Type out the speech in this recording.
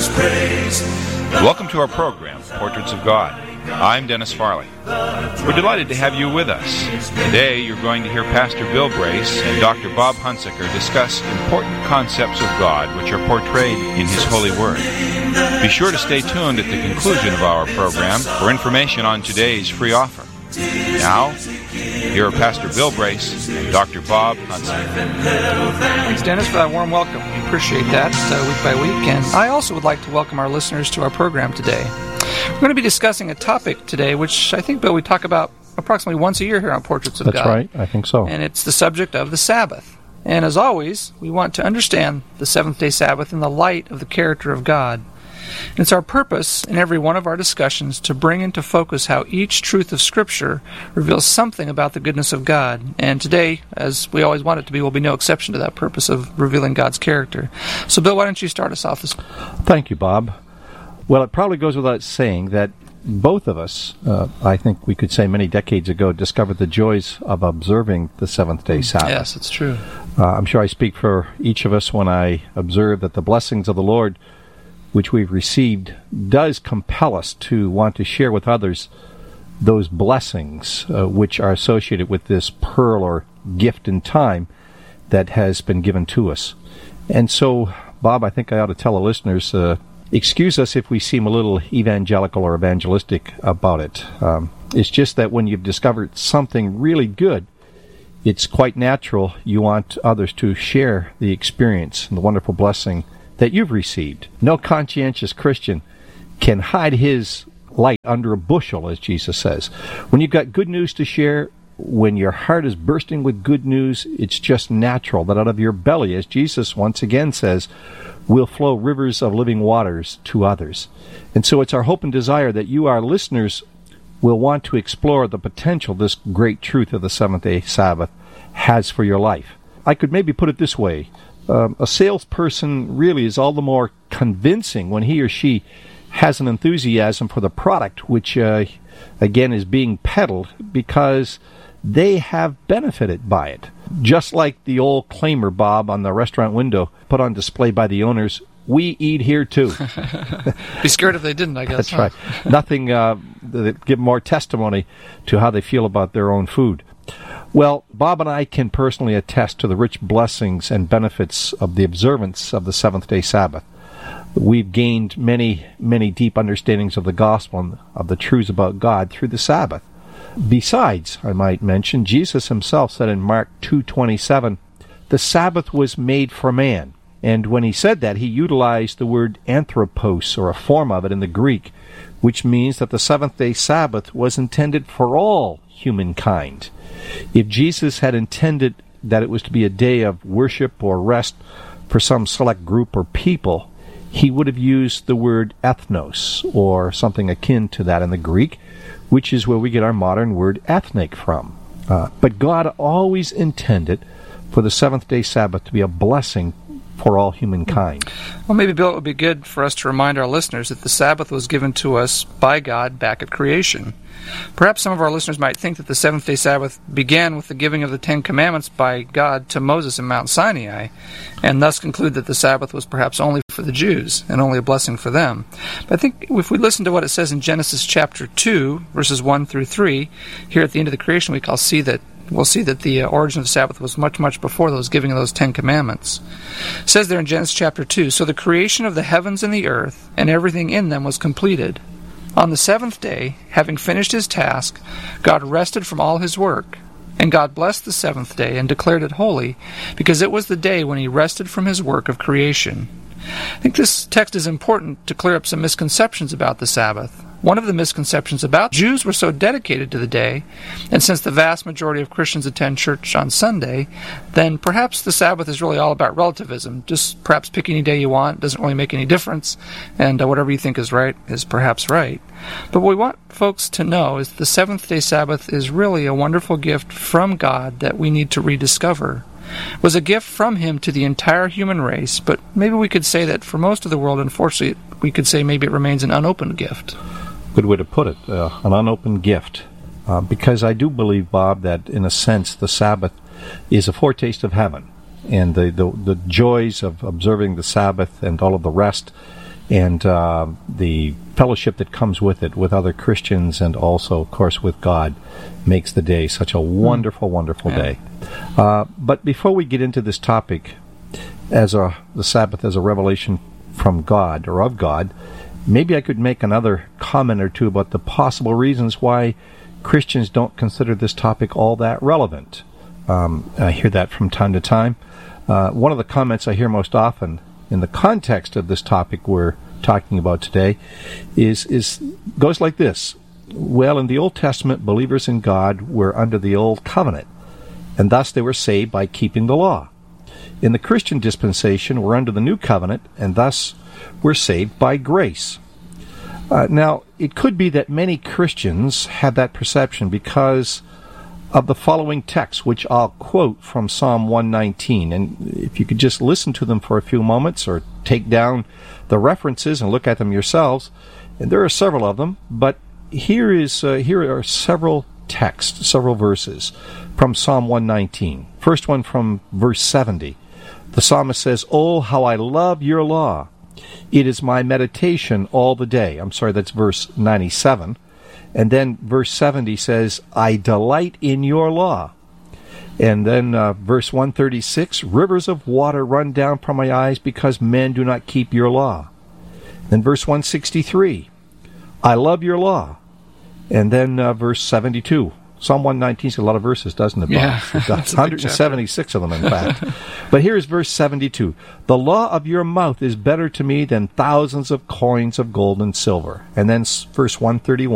Welcome to our program, Portraits of God. I'm Dennis Farley. We're delighted to have you with us. Today you're going to hear Pastor Bill Brace and Dr. Bob Hunsaker discuss important concepts of God which are portrayed in His Holy Word. Be sure to stay tuned at the conclusion of our program for information on today's free offer. Now, here are Pastor Bill Brace and Dr. Bob Hunsaker. Thanks, Dennis, for that warm welcome. We appreciate that week by week. And I also would like to welcome our listeners to our program today. We're going to be discussing a topic today, which I think, Bill, we talk about approximately once a year here on Portraits of God. That's right. I think so. And it's the subject of the Sabbath. And as always, we want to understand the seventh-day Sabbath in the light of the character of God. And it's our purpose in every one of our discussions to bring into focus how each truth of Scripture reveals something about the goodness of God. And today, as we always want it to be, will be no exception to that purpose of revealing God's character. So, Bill, why don't you start us off this? Thank you, Bob. Well, it probably goes without saying that both of us, I think we could say many decades ago, discovered the joys of observing the seventh-day Sabbath. Yes, it's true. I'm sure I speak for each of us when I observe that the blessings of the Lord which we've received does compel us to want to share with others those blessings which are associated with this pearl or gift in time that has been given to us. And so, Bob, I think I ought to tell the listeners, excuse us if we seem a little evangelical or evangelistic about it. It's just that when you've discovered something really good, it's quite natural you want others to share the experience and the wonderful blessing that you've received. No conscientious Christian can hide his light under a bushel, as Jesus says. When you've got good news to share, when your heart is bursting with good news, it's just natural that out of your belly, as Jesus once again says, will flow rivers of living waters to others. And so it's our hope and desire that you, our listeners, will want to explore the potential this great truth of the seventh-day Sabbath has for your life. I could maybe put it this way. A salesperson really is all the more convincing when he or she has an enthusiasm for the product, which, again, is being peddled because they have benefited by it. Just like the old claimer, Bob, on the restaurant window, put on display by the owners, "We eat here, too." Be scared if they didn't, I guess. That's right. Nothing that give more testimony to how they feel about their own food. Well, Bob and I can personally attest to the rich blessings and benefits of the observance of the seventh-day Sabbath. We've gained many, many deep understandings of the gospel and of the truths about God through the Sabbath. Besides, I might mention, Jesus himself said in Mark 2:27, the Sabbath was made for man. And when he said that, he utilized the word anthropos, or a form of it in the Greek, which means that the seventh-day Sabbath was intended for all humankind. If Jesus had intended that it was to be a day of worship or rest for some select group or people, he would have used the word ethnos, or something akin to that in the Greek, which is where we get our modern word ethnic from. But God always intended for the seventh-day Sabbath to be a blessing for all humankind. Well, maybe, Bill, it would be good for us to remind our listeners that the Sabbath was given to us by God back at creation. Perhaps some of our listeners might think that the seventh-day Sabbath began with the giving of the Ten Commandments by God to Moses in Mount Sinai, and thus conclude that the Sabbath was perhaps only for the Jews and only a blessing for them. But I think if we listen to what it says in Genesis chapter 2, verses 1 through 3, here at the end of the creation week, we'll see that the origin of the Sabbath was much, much before those giving of those Ten Commandments. It says there in Genesis chapter 2, so the creation of the heavens and the earth and everything in them was completed. On the seventh day, having finished his task, God rested from all his work. And God blessed the seventh day and declared it holy, because it was the day when he rested from his work of creation. I think this text is important to clear up some misconceptions about the Sabbath. One of the misconceptions about Jews were so dedicated to the day, and since the vast majority of Christians attend church on Sunday, then perhaps the Sabbath is really all about relativism. Just perhaps pick any day you want, doesn't really make any difference, and whatever you think is right is perhaps right. But what we want folks to know is the seventh-day Sabbath is really a wonderful gift from God that we need to rediscover. It was a gift from him to the entire human race, but maybe we could say that for most of the world, unfortunately, we could say maybe it remains an unopened gift. Good way to put it, an unopened gift. Because I do believe, Bob, that in a sense the Sabbath is a foretaste of heaven. And the joys of observing the Sabbath and all of the rest and the fellowship that comes with it, with other Christians, and also, of course, with God, makes the day such a wonderful, wonderful day. But before we get into this topic, the Sabbath as a revelation from God, or of God, maybe I could make another comment or two about the possible reasons why Christians don't consider this topic all that relevant. I hear that from time to time. One of the comments I hear most often in the context of this topic we're talking about today goes like this. Well, in the Old Testament, believers in God were under the Old Covenant, and thus they were saved by keeping the law. In the Christian dispensation, we're under the New Covenant, and thus we're saved by grace. Now, it could be that many Christians have that perception because of the following text, which I'll quote from Psalm 119. And if you could just listen to them for a few moments or take down the references and look at them yourselves. And there are several of them, but here are several texts, several verses from Psalm 119. First one from verse 70. The psalmist says, "Oh, how I love your law. It is my meditation all the day." I'm sorry, that's verse 97. And then verse 70 says, "I delight in your law." And then verse 136, "Rivers of water run down from my eyes because men do not keep your law." Then verse 163, "I love your law." And then verse 72. Psalm 119 has a lot of verses, doesn't it, Bob? Yeah, It's got 176 of them, in fact. But here's verse 72. "The law of your mouth is better to me than thousands of coins of gold and silver." And then verse 131.